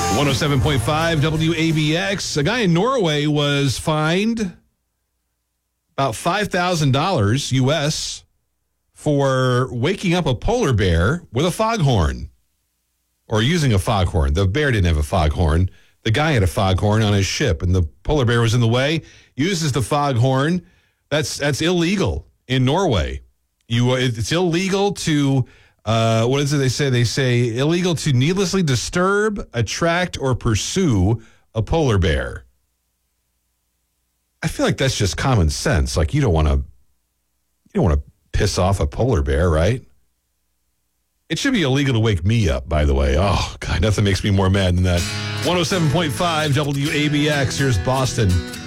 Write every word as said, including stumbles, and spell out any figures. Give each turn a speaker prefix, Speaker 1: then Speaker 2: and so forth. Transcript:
Speaker 1: one oh seven point five W A B X. A guy in Norway was fined about five thousand dollars U S for waking up a polar bear with a foghorn or using a foghorn. The bear didn't have a foghorn. The guy had a foghorn on his ship, and the polar bear was in the way, uses the foghorn. That's that's illegal in Norway. You, it's illegal to... Uh, what is it they say? They say illegal to needlessly disturb, attract, or pursue a polar bear. I feel like that's just common sense. Like you don't want to, you don't want to piss off a polar bear, right? It should be illegal to wake me up, by the way. Oh, God, nothing makes me more mad than that. one oh seven point five W A B X, here's Boston.